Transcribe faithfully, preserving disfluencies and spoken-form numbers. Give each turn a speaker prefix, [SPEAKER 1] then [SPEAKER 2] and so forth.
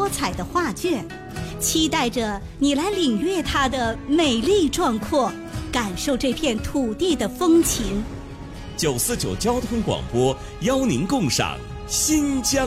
[SPEAKER 1] 彩的画卷，期待着你来领略它的美丽壮阔，感受这片土地的风情。
[SPEAKER 2] 九四九交通广播邀您共赏新疆